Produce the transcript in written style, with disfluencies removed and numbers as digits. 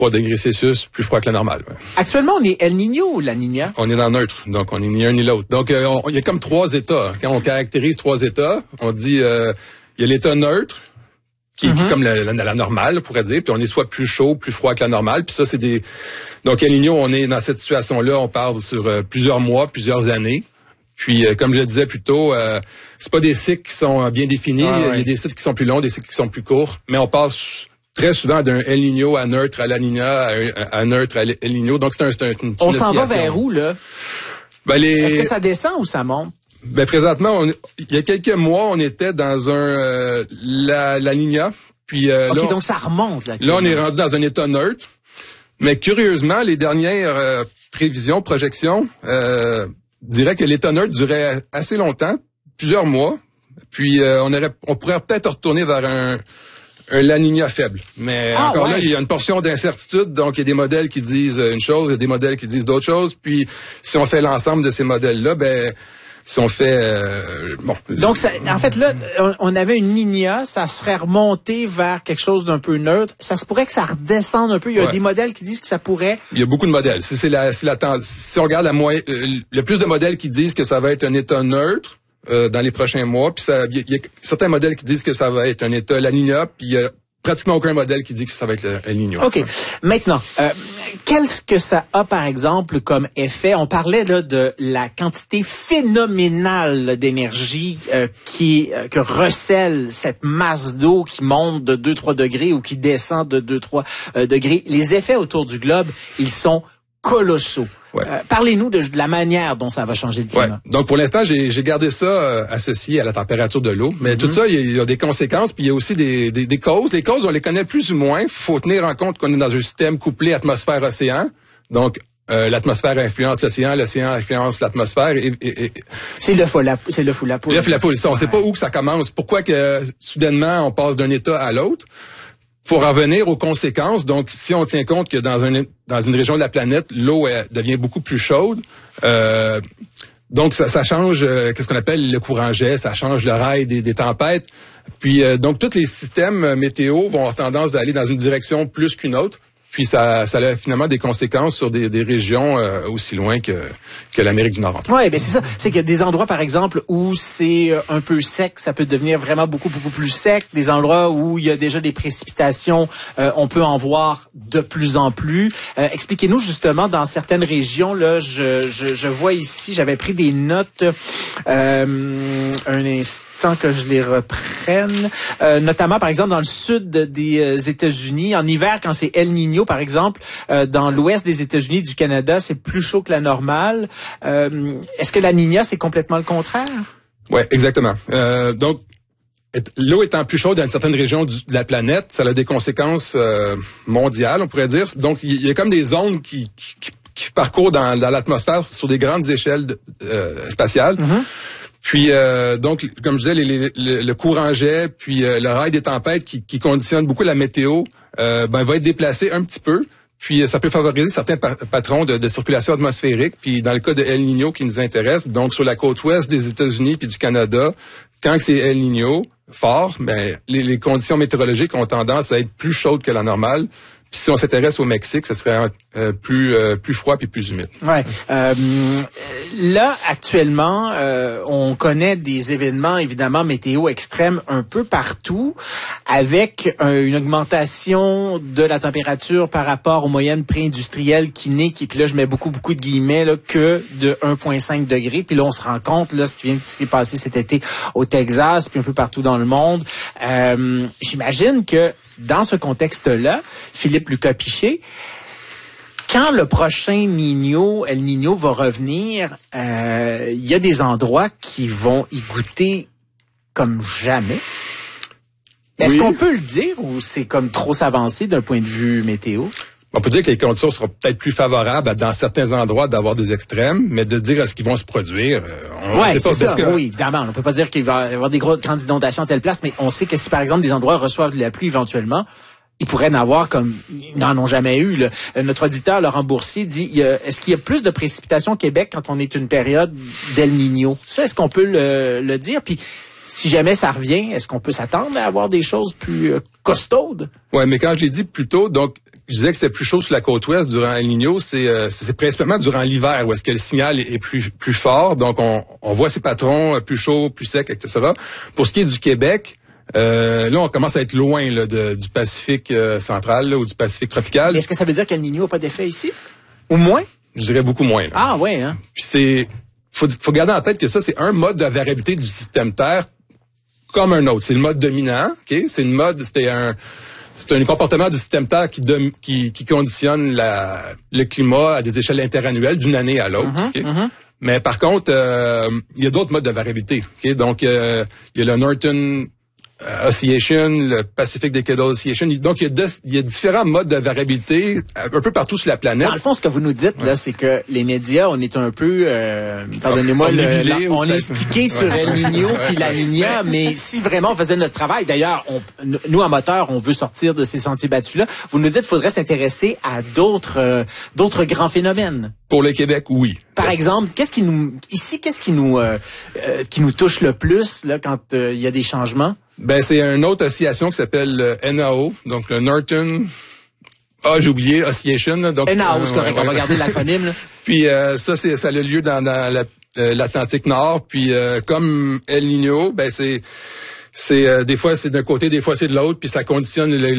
3 degrés Celsius plus froid que la normale. Ouais. Actuellement, on est El Niño ou La Niña? On est dans le neutre, donc on est ni un ni l'autre. Donc, il y a comme 3 états. Quand on caractérise 3 états, on dit, il y a l'état neutre, qui est comme la normale, on pourrait dire, puis on est soit plus chaud, plus froid que la normale, puis ça, c'est des... Donc, El Niño, on est dans cette situation-là, on parle sur plusieurs mois, plusieurs années. Puis, comme je le disais plus tôt, c'est pas des cycles qui sont bien définis. Il y a des cycles qui sont plus longs, des cycles qui sont plus courts, mais on passe très souvent d'un El Niño à neutre à La Niña, à neutre à El Niño. Donc, c'est une on s'en va vers où, là? Est-ce que ça descend ou ça monte? Ben, présentement, il y a quelques mois, on était dans La Niña. Puis, là, donc ça remonte, là. Là, on est rendu dans un état neutre. Mais curieusement, les dernières prévisions, projections, diraient que l'état neutre durait assez longtemps, plusieurs mois. Puis, on pourrait peut-être retourner vers un La Niña faible. Mais là, il y a une portion d'incertitude. Donc, il y a des modèles qui disent une chose, il y a des modèles qui disent d'autres choses. Puis, si on fait l'ensemble de ces modèles-là, ben, si on fait... Donc, en fait, là, on avait une Niña, ça serait remonté vers quelque chose d'un peu neutre. Ça se pourrait que ça redescende un peu. Il y a des modèles qui disent que ça pourrait... Il y a beaucoup de modèles. Si on regarde le plus de modèles qui disent que ça va être un état neutre, dans les prochains mois. Puis il y a certains modèles qui disent que ça va être un état La Niña, puis il y a pratiquement aucun modèle qui dit que ça va être le El Niño. OK. Maintenant, qu'est-ce que ça a, par exemple, comme effet? On parlait là de la quantité phénoménale d'énergie que recèle cette masse d'eau qui monte de 2-3 degrés ou qui descend de 2-3 degrés. Les effets autour du globe, ils sont colossaux. Ouais. Parlez-nous de la manière dont ça va changer le climat. Ouais. Donc, pour l'instant, j'ai gardé ça associé à la température de l'eau. Mais tout ça, il y a des conséquences, puis il y a aussi des causes. Les causes, on les connaît plus ou moins. Il faut tenir en compte qu'on est dans un système couplé atmosphère-océan. Donc, l'atmosphère influence l'océan influence l'atmosphère. C'est le fou la poule. Le fou la poule. Ça, on sait pas où que ça commence. Pourquoi que soudainement, on passe d'un état à l'autre? Pour en venir aux conséquences, donc si on tient compte que dans une région de la planète, l'eau devient beaucoup plus chaude, donc ça change qu'est-ce qu'on appelle le courant jet, ça change le rail des tempêtes. Puis donc tous les systèmes météo vont avoir tendance d'aller dans une direction plus qu'une autre. Puis ça a finalement des conséquences sur des régions aussi loin que l'Amérique du Nord. Oui, ben c'est ça. C'est qu'il y a des endroits, par exemple, où c'est un peu sec, ça peut devenir vraiment beaucoup plus sec. Des endroits où il y a déjà des précipitations, on peut en voir de plus en plus. Expliquez-nous justement dans certaines régions. Là, je vois ici, j'avais pris des notes. Un instant que je les reprenne. Notamment, par exemple, dans le sud des États-Unis, en hiver, quand c'est El Niño, par exemple, dans l'ouest des États-Unis, du Canada, c'est plus chaud que la normale. Est-ce que la Niña, c'est complètement le contraire? Oui, exactement. Donc, l'eau étant plus chaude dans une certaine région de la planète, ça a des conséquences mondiales, on pourrait dire. Donc, il y a comme des zones qui parcourent dans l'atmosphère sur des grandes échelles spatiales. Puis, donc, comme je disais, le courant jet, puis le rail des tempêtes qui conditionne beaucoup la météo, va être déplacé un petit peu. Puis, ça peut favoriser certains patrons de circulation atmosphérique. Puis, dans le cas de El Niño qui nous intéresse, donc sur la côte ouest des États-Unis puis du Canada, quand c'est El Niño fort, les conditions météorologiques ont tendance à être plus chaudes que la normale. Puis si on s'intéresse au Mexique, ce serait plus froid puis plus humide. Ouais. Là, actuellement, on connaît des événements, évidemment, météo extrêmes un peu partout, avec une augmentation de la température par rapport aux moyennes pré-industrielles qui n'est, puis là, je mets beaucoup de guillemets, là, que de 1,5 degrés. Puis là, on se rend compte, là, ce qui vient de s'est passé cet été au Texas, puis un peu partout dans le monde. J'imagine que dans ce contexte-là, Philippe Lucas-Piché, quand le prochain El Niño va revenir, il y a des endroits qui vont y goûter comme jamais. Est-ce qu'on peut le dire ou c'est comme trop s'avancer d'un point de vue météo? On peut dire que les conditions seront peut-être plus favorables dans certains endroits d'avoir des extrêmes, mais de dire est-ce qu'ils vont se produire, on ne sait pas. Ça. Oui, évidemment. On ne peut pas dire qu'il va y avoir des grandes inondations à telle place, mais on sait que si, par exemple, des endroits reçoivent de la pluie éventuellement, ils pourraient en avoir comme ils n'en ont jamais eu. Là. Notre auditeur, Laurent Boursier, dit est-ce qu'il y a plus de précipitations au Québec quand on est une période d'El Niño? Ça, est-ce qu'on peut le dire? Puis, si jamais ça revient, est-ce qu'on peut s'attendre à avoir des choses plus costaudes? Oui, mais quand je l'ai dit plus tôt, donc, je disais que c'était plus chaud sur la côte ouest durant El Niño, c'est principalement durant l'hiver où est-ce que le signal est plus fort. Donc, on voit ces patrons plus chauds, plus secs, etc. Pour ce qui est du Québec, là, on commence à être loin là, du Pacifique central là, ou du Pacifique tropical. Mais est-ce que ça veut dire qu'El Niño n'a pas d'effet ici? Ou moins? Je dirais beaucoup moins. Là. Ah ouais, hein? Puis faut garder en tête que ça, c'est un mode de variabilité du système Terre comme un autre. C'est le mode dominant, OK? C'est un comportement du système Terre qui conditionne le climat à des échelles interannuelles d'une année à l'autre. OK? Mais par contre, il y a d'autres modes de variabilité. OK? Donc, il y a le Norton Oscillation, le Pacific Decadal Oscillation. Donc, il y a différents modes de variabilité un peu partout sur la planète. Dans le fond, ce que vous nous dites, là, c'est que les médias, on est un peu, pardonnez-moi, on est stické sur El Niño puis La Niña, mais si vraiment on faisait notre travail, d'ailleurs, nous, amateurs, on veut sortir de ces sentiers battus-là, vous nous dites qu'il faudrait s'intéresser à d'autres grands phénomènes. Pour le Québec, oui. Par exemple, qu'est-ce qui nous touche le plus, là, quand il y a des changements? Ben, c'est une autre oscillation qui s'appelle NAO, donc le Norton... j'ai oublié, Oscillation. Là, donc, NAO, c'est correct, on va garder l'acronyme. Là. Puis ça a lieu dans l'Atlantique Nord. Puis comme El Niño, ben c'est des fois c'est d'un côté, des fois c'est de l'autre, puis ça conditionne